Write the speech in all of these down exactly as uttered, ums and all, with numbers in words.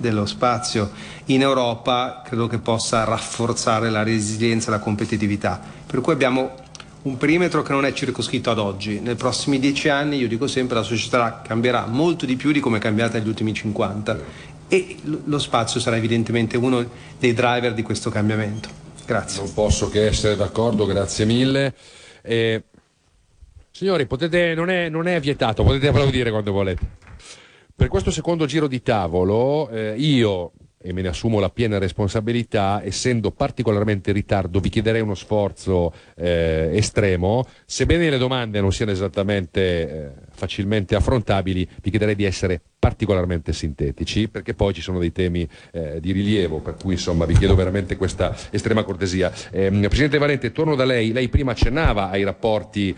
dello spazio in Europa credo che possa rafforzare la resilienza e la competitività, per cui abbiamo un perimetro che non è circoscritto ad oggi. Nei prossimi dieci anni, io dico sempre, la società cambierà molto di più di come è cambiata negli ultimi cinquanta e lo spazio sarà evidentemente uno dei driver di questo cambiamento. Grazie. Non posso che essere d'accordo, grazie mille. Eh, signori, potete, non è, non è vietato, potete applaudire quando volete. Per questo secondo giro di tavolo, eh, io, e me ne assumo la piena responsabilità, essendo particolarmente in ritardo, vi chiederei uno sforzo eh, estremo. Sebbene le domande non siano esattamente eh, facilmente affrontabili, vi chiederei di essere particolarmente sintetici, perché poi ci sono dei temi eh, di rilievo, per cui insomma vi chiedo veramente questa estrema cortesia. Eh, Presidente Valente, torno da lei. Lei prima accennava ai rapporti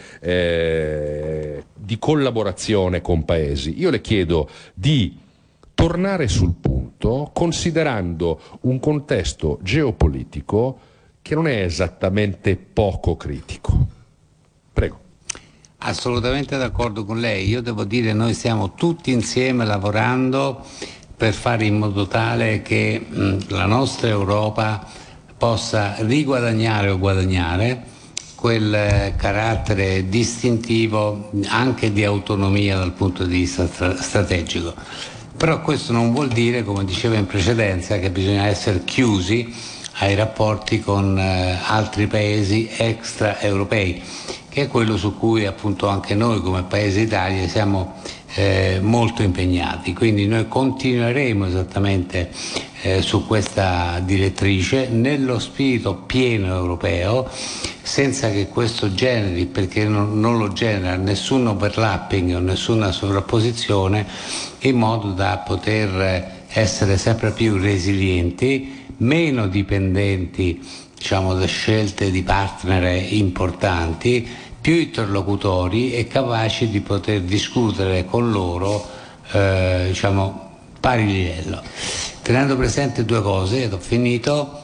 eh, di collaborazione con paesi. Io le chiedo di tornare sul punto, considerando un contesto geopolitico che non è esattamente poco critico. Prego. Assolutamente d'accordo con lei. Io devo dire, noi stiamo tutti insieme lavorando per fare in modo tale che mh, la nostra Europa possa riguadagnare o guadagnare quel eh, carattere distintivo anche di autonomia dal punto di vista stra- strategico. Però questo non vuol dire, come diceva in precedenza, che bisogna essere chiusi ai rapporti con eh, altri paesi extraeuropei, che è quello su cui appunto anche noi come Paese Italia siamo eh, molto impegnati. Quindi noi continueremo esattamente eh, su questa direttrice nello spirito pieno europeo, senza che questo generi, perché non, non lo genera nessun overlapping o nessuna sovrapposizione, in modo da poter essere sempre più resilienti, meno dipendenti, diciamo, da scelte di partner importanti, più interlocutori e capaci di poter discutere con loro eh, diciamo pari livello, tenendo presente due cose, ed ho finito,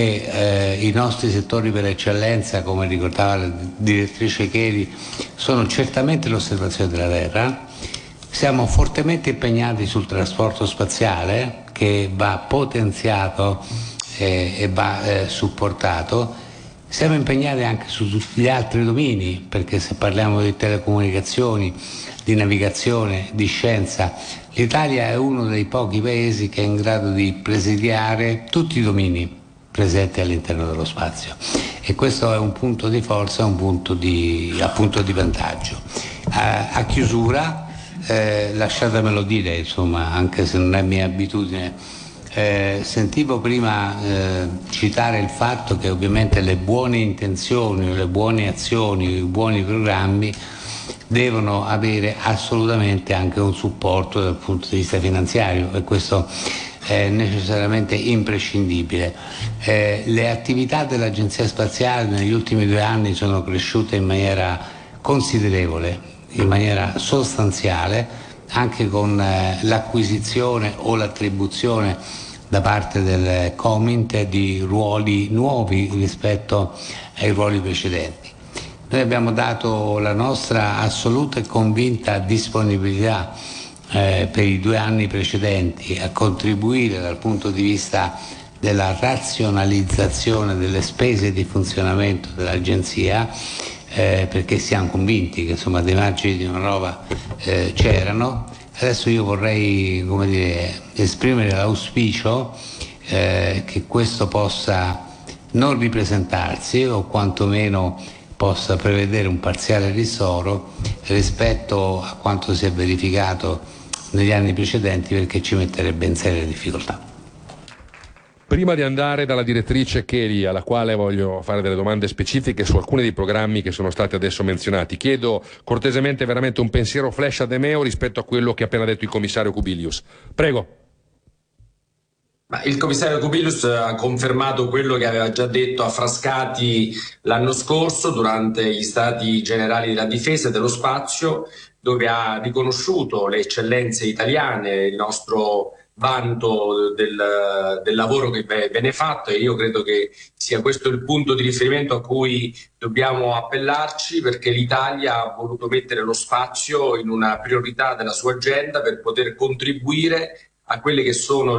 che eh, i nostri settori per eccellenza, come ricordava la direttrice Cheli, sono certamente l'osservazione della Terra. Siamo fortemente impegnati sul trasporto spaziale, che va potenziato eh, e va eh, supportato. Siamo impegnati anche su tutti gli altri domini, perché se parliamo di telecomunicazioni, di navigazione, di scienza, l'Italia è uno dei pochi paesi che è in grado di presidiare tutti i domini presenti all'interno dello spazio, e questo è un punto di forza, un punto di, appunto, di vantaggio. A, a chiusura, eh, lasciatemelo dire, insomma, anche se non è mia abitudine, eh, sentivo prima eh, citare il fatto che ovviamente le buone intenzioni, le buone azioni, i buoni programmi devono avere assolutamente anche un supporto dal punto di vista finanziario, e questo è necessariamente imprescindibile. Eh, le attività dell'Agenzia Spaziale negli ultimi due anni sono cresciute in maniera considerevole, in maniera sostanziale, anche con eh, l'acquisizione o l'attribuzione da parte del COMINT di ruoli nuovi rispetto ai ruoli precedenti. Noi abbiamo dato la nostra assoluta e convinta disponibilità eh, per i due anni precedenti a contribuire dal punto di vista della razionalizzazione delle spese di funzionamento dell'Agenzia, eh, perché siamo convinti che insomma dei margini di manovra eh, c'erano. Adesso io vorrei, come dire, esprimere l'auspicio eh, che questo possa non ripresentarsi, o quantomeno possa prevedere un parziale ristoro rispetto a quanto si è verificato negli anni precedenti, perché ci metterebbe in serie difficoltà. Prima di andare dalla direttrice Cheli, alla quale voglio fare delle domande specifiche su alcuni dei programmi che sono stati adesso menzionati, chiedo cortesemente veramente un pensiero flash ad Emeo rispetto a quello che ha appena detto il commissario Kubilius. Prego. Ma il commissario Kubilius ha confermato quello che aveva già detto a Frascati l'anno scorso durante gli Stati Generali della Difesa e dello Spazio, dove ha riconosciuto le eccellenze italiane, il nostro vanto del, del lavoro che viene fatto, e io credo che sia questo il punto di riferimento a cui dobbiamo appellarci, perché l'Italia ha voluto mettere lo spazio in una priorità della sua agenda per poter contribuire a quelle che sono